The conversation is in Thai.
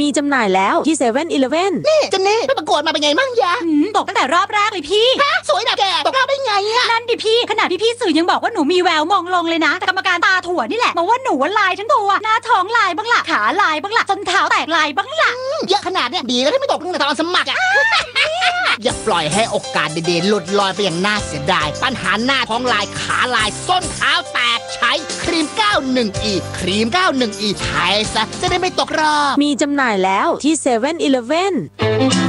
มีจำหน่ายแล้วที่7-Eleven นี่เจนนี่ไปประกวดมาเป็นไงมั่งยะตกตั้งแต่รอบแรกเลยพี่สวยแบบแกตกรอบได้ไงอะนั่นดิพี่ขนาดพี่สื่อยังบอกว่าหนูมีแววมองลงเลยนะแต่กรรมการตาถั่วนี่แหละบอกว่าหนูลายทั้งตัวหน้าท้องลายบ้างล่ะขาลายบ้างล่ะจนเท้าแตกลายบ้างล่ะเยอะขนาดเนี้ยดีแล้วที่ไม่ตกตั้งแต่ตอนสมัครอะอย่าปล่อยให้โอกาสดีๆหลุดลอยไปอย่างน่าเสียดายปัญหาหน้าท้องลายขาลายส้นเท้าแตกใช้ครีม 91E ครีม 91E ใช้ซะจะได้ไม่ตกรอบมีจำหน่ายแล้วที่7-Eleven